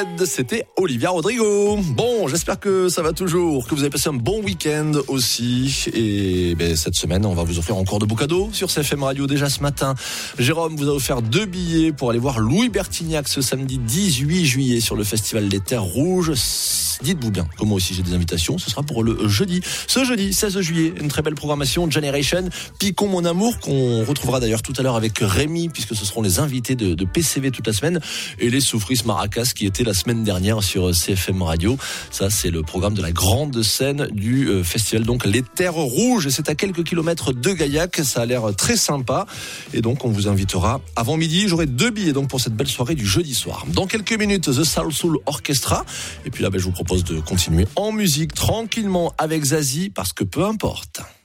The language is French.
C'était Olivia Rodrigo. Bon, j'espère que ça va toujours, que vous avez passé un bon week-end aussi. Et cette semaine, on va vous offrir encore de beaux cadeaux sur CFM Radio. Déjà ce matin, Jérôme vous a offert 2 billets pour aller voir Louis Bertignac ce samedi 18 juillet sur le festival Les Terres Rouges. Dites-vous bien que moi aussi j'ai des invitations. Ce sera pour le jeudi. Ce jeudi 16 juillet, une très belle programmation. Generation, Picon mon amour, qu'on retrouvera d'ailleurs tout à l'heure avec Rémi, puisque ce seront les invités de PCV toute la semaine. Et les Souffrisses Maracas qui étaient la semaine dernière sur CFM Radio. Ça, c'est le programme de la grande scène du festival, donc Les Terres Rouges. Et c'est à quelques kilomètres de Gaillac. Ça a l'air très sympa. Et donc, on vous invitera avant midi. J'aurai 2 billets donc pour cette belle soirée du jeudi soir. Dans quelques minutes, The Soulful Orchestra. Et puis là, je vous propose de continuer en musique tranquillement avec Zazie, parce que peu importe.